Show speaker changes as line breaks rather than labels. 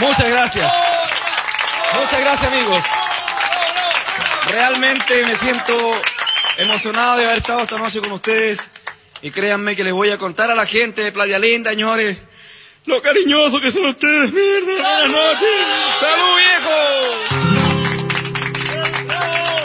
Muchas gracias. Muchas gracias, amigos. Realmente me siento emocionado de haber estado esta noche con ustedes. Y créanme que les voy a contar a la gente de Playa Linda, señores, lo cariñoso que son ustedes. Mierda, buenas noches. ¡Salud, viejo!